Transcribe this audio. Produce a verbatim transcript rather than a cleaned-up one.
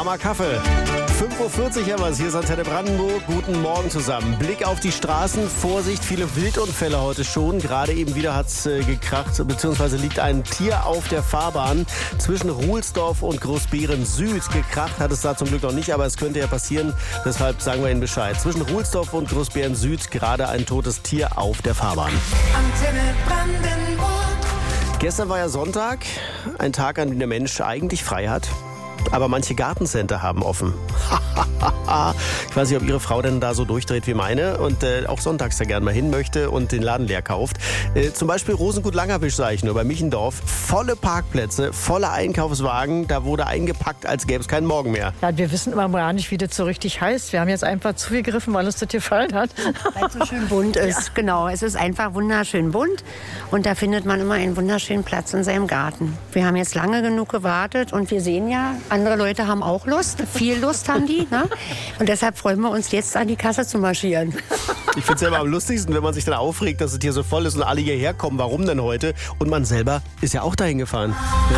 Warmer Kaffee. fünf Uhr vierzig haben wir es. Hier ist Antenne Brandenburg. Guten Morgen zusammen. Blick auf die Straßen. Vorsicht, viele Wildunfälle heute schon. Gerade eben wieder hat es äh, gekracht, beziehungsweise liegt ein Tier auf der Fahrbahn. Zwischen Ruhlsdorf und Großbeeren Süd gekracht hat es da zum Glück noch nicht, aber es könnte ja passieren. Deshalb sagen wir Ihnen Bescheid. Zwischen Ruhlsdorf und Großbeeren Süd gerade ein totes Tier auf der Fahrbahn. Antenne Brandenburg. Gestern war ja Sonntag, ein Tag, an dem der Mensch eigentlich frei hat. Aber manche Gartencenter haben offen. Ich weiß nicht, ob Ihre Frau denn da so durchdreht wie meine und äh, auch sonntags da gerne mal hin möchte und den Laden leer kauft. Äh, zum Beispiel Rosengut Langerwisch, sage ich nur, bei Michendorf. Volle Parkplätze, volle Einkaufswagen. Da wurde eingepackt, als gäbe es keinen Morgen mehr. Ja, wir wissen immer gar nicht, wie das so richtig heißt. Wir haben jetzt einfach zugegriffen, weil uns das gefallen hat. Weil es so schön bunt ist, ja. Genau. Es ist einfach wunderschön bunt und da findet man immer einen wunderschönen Platz in seinem Garten. Wir haben jetzt lange genug gewartet und wir sehen ja, andere Leute haben auch Lust. Viel Lust haben die, ne? Und deshalb freuen wir uns jetzt, an die Kasse zu marschieren. Ich finde es ja immer am lustigsten, wenn man sich dann aufregt, dass es hier so voll ist und alle hierher kommen. Warum denn heute? Und man selber ist ja auch dahin gefahren. Ja.